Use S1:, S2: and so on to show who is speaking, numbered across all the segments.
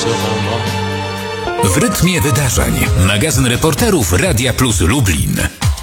S1: W rytmie wydarzeń. Magazyn reporterów Radia Plus Lublin.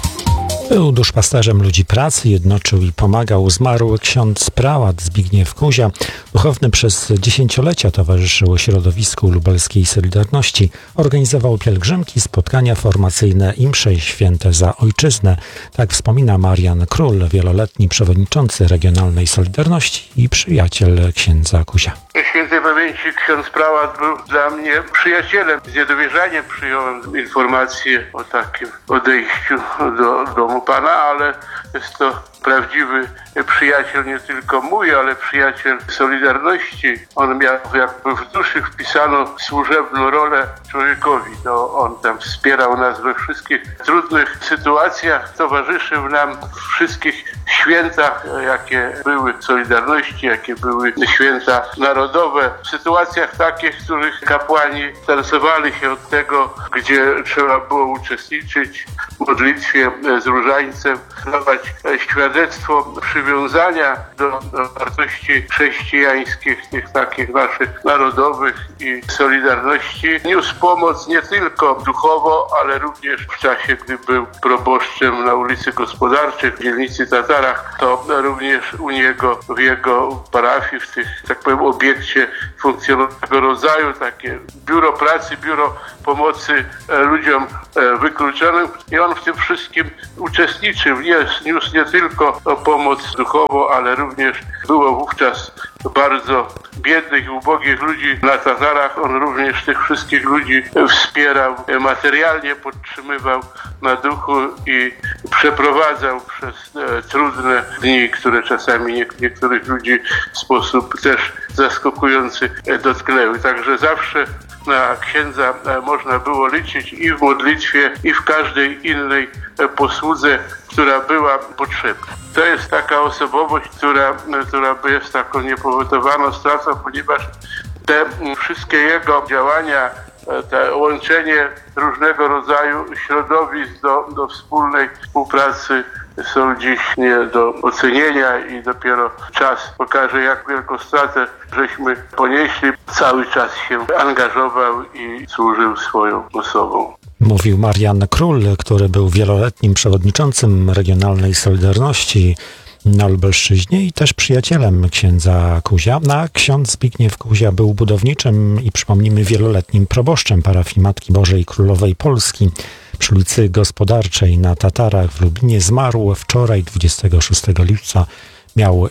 S2: Był duszpasterzem ludzi pracy, jednoczył i pomagał zmarły ksiądz prałat Zbigniew Kuzia. Duchowny przez dziesięciolecia towarzyszył środowisku lubelskiej Solidarności. Organizował pielgrzymki, spotkania formacyjne i msze święte za ojczyznę. Tak wspomina Marian Król, wieloletni przewodniczący Regionalnej Solidarności i przyjaciel księdza Kuzia.
S3: Świętej pamięci ksiądz prałat był dla mnie przyjacielem. Z niedowierzaniem przyjąłem informację o takim odejściu do domu Pana, ale jest to prawdziwy przyjaciel nie tylko mój, ale przyjaciel Solidarności. On miał jakby w duszy wpisaną służebną rolę człowiekowi. To on tam wspierał nas we wszystkich trudnych sytuacjach, towarzyszył nam w wszystkich świętach, jakie były w Solidarności, jakie były święta narodowe. W sytuacjach takich, w których kapłani tarsowali się od tego, gdzie trzeba było uczestniczyć w modlitwie z różańcem, dawać świadectwo przywiązania do wartości chrześcijańskich, tych takich naszych narodowych i Solidarności. Niósł pomoc nie tylko duchowo, ale również w czasie, gdy był proboszczem na ulicy Gospodarczej w dzielnicy Tatarach, to również u niego, w jego parafii, w tych, tak powiem, obiekcie funkcjonalnego rodzaju, takie biuro pracy, biuro pomocy ludziom wykluczonym i on w tym wszystkim uczestniczył. Niósł nie tylko pomoc duchową, ale również było wówczas bardzo biednych i ubogich ludzi na Tatarach. On również tych wszystkich ludzi wspierał, materialnie podtrzymywał na duchu i przeprowadzał przez trudne dni, które czasami niektórych ludzi w sposób też zaskakujący dotknęły. Także zawsze na księdza można było liczyć i w modlitwie, i w każdej innej posłudze, która była potrzebna. To jest taka osobowość, która jest taką niepowetowaną stratą, ponieważ te wszystkie jego działania, to łączenie różnego rodzaju środowisk do wspólnej współpracy są dziś nie do ocenienia i dopiero czas pokaże, jak wielką stratę żeśmy ponieśli. Cały czas się angażował i służył swoją osobą.
S2: Mówił Marian Król, który był wieloletnim przewodniczącym Regionalnej Solidarności na Lubelszczyźnie i też przyjacielem księdza Kuzia. A ksiądz Zbigniew Kuzia był budowniczym i, przypomnijmy, wieloletnim proboszczem parafii Matki Bożej Królowej Polski przy ulicy Gospodarczej na Tatarach w Lublinie. Zmarł wczoraj, 26 lipca. Miał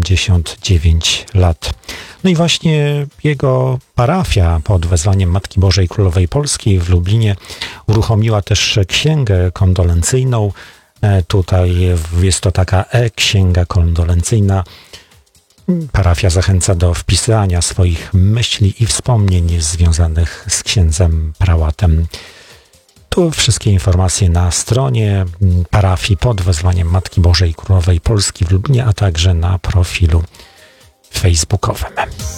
S2: 79 lat. No i właśnie jego parafia pod wezwaniem Matki Bożej Królowej Polskiej w Lublinie uruchomiła też księgę kondolencyjną. Tutaj jest to taka księga kondolencyjna. Parafia zachęca do wpisania swoich myśli i wspomnień związanych z księdzem prałatem. Tu wszystkie informacje na stronie parafii pod wezwaniem Matki Bożej Królowej Polski w Lublinie, a także na profilu facebookowym.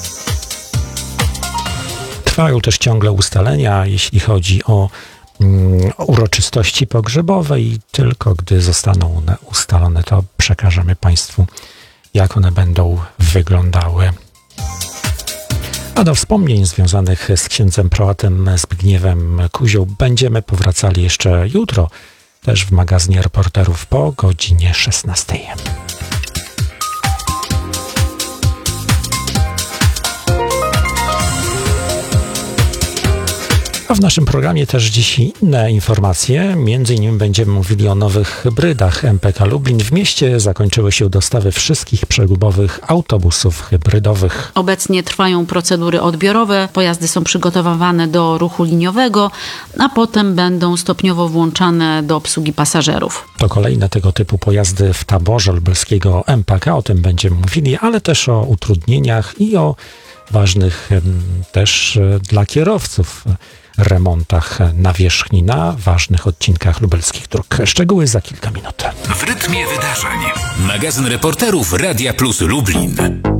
S2: Trwają też ciągle ustalenia, jeśli chodzi o uroczystości pogrzebowe i tylko gdy zostaną one ustalone, to przekażemy Państwu, jak one będą wyglądały. A do wspomnień związanych z księdzem prałatem Zbigniewem Kuzią będziemy powracali jeszcze jutro, też w magazynie reporterów po godzinie 16. A w naszym programie też dziś inne informacje. Między innymi będziemy mówili o nowych hybrydach MPK Lublin. W mieście zakończyły się dostawy wszystkich przegubowych autobusów hybrydowych.
S4: Obecnie trwają procedury odbiorowe. Pojazdy są przygotowywane do ruchu liniowego, a potem będą stopniowo włączane do obsługi pasażerów.
S2: To kolejne tego typu pojazdy w taborze lubelskiego MPK. O tym będziemy mówili, ale też o utrudnieniach i o ważnych też dla kierowców remontach nawierzchni na ważnych odcinkach lubelskich dróg. Szczegóły za kilka minut.
S1: W rytmie wydarzeń. Magazyn reporterów Radia Plus Lublin.